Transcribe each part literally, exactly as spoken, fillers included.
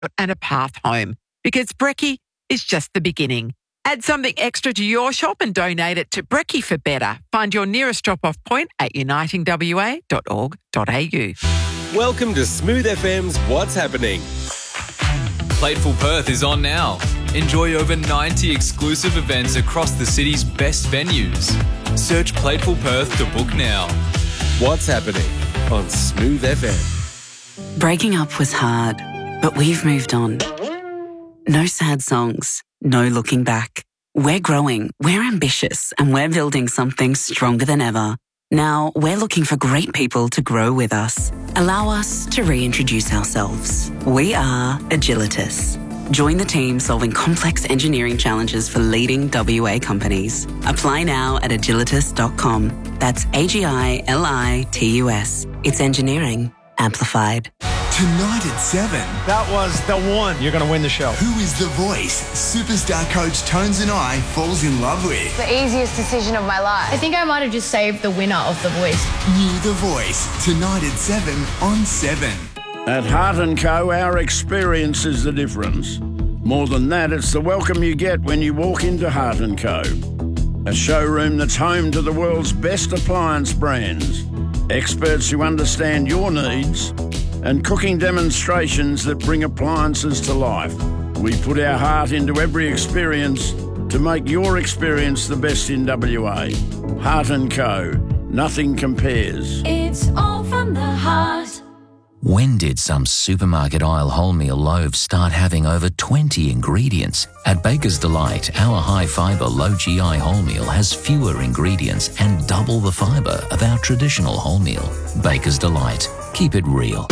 and a path home. Because brekkie is just the beginning. Add something extra to your shop and donate it to Brekkie for Better. Find your nearest drop-off point at uniting w a dot org dot a u. Welcome to Smooth F M's What's Happening. Plateful Perth is on now. Enjoy over ninety exclusive events across the city's best venues. Search Plateful Perth to book now. What's Happening on Smooth F M. Breaking up was hard, but we've moved on. No sad songs, no looking back. We're growing, we're ambitious, and we're building something stronger than ever. Now, we're looking for great people to grow with us. Allow us to reintroduce ourselves. We are Agilitas. Join the team solving complex engineering challenges for leading W A companies. Apply now at agilitas dot com. That's A G I L I T U S. It's engineering amplified. Tonight at seven. That was the one. You're going to win the show. Who is the voice Superstar coach Tones and I falls in love with? The easiest decision of my life. I think I might have just saved the winner of The Voice. New The Voice. Tonight at seven on seven. At Heart and Co, our experience is the difference. More than that, it's the welcome you get when you walk into Heart and Co. A showroom that's home to the world's best appliance brands, experts who understand your needs, and cooking demonstrations that bring appliances to life. We put our heart into every experience to make your experience the best in W A. Heart and Co. Nothing compares. It's all from the heart. When did some supermarket aisle wholemeal loaves start having over twenty ingredients? At Baker's Delight, our high-fibre, low-G I wholemeal has fewer ingredients and double the fibre of our traditional wholemeal. Baker's Delight. Keep it real.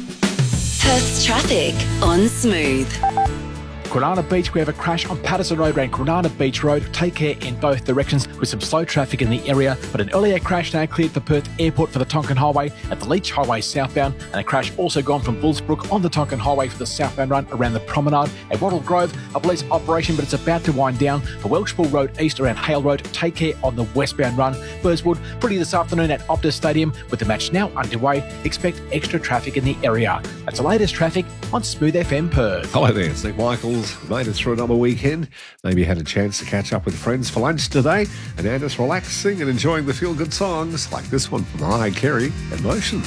Perth's traffic on Smooth. Kwinana Beach, we have a crash on Patterson Road around Kwinana Beach Road. Take care in both directions with some slow traffic in the area. But an earlier crash now cleared for Perth Airport for the Tonkin Highway at the Leach Highway southbound. And a crash also gone from Bullsbrook on the Tonkin Highway for the southbound run around the Promenade. At Wattle Grove, a police operation, but it's about to wind down for Welshpool Road east around Hale Road. Take care on the westbound run. Burswood, pretty this afternoon at Optus Stadium with the match now underway. Expect extra traffic in the area. That's the latest traffic on Smooth F M Perth. Hello there, it's Nick Michaels. Made it through another weekend. Maybe you had a chance to catch up with friends for lunch today and are just relaxing and enjoying the feel-good songs like this one from Mariah Carey, Emotions.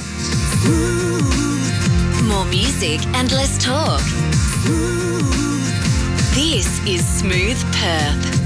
More music and less talk. This is Smooth Perth.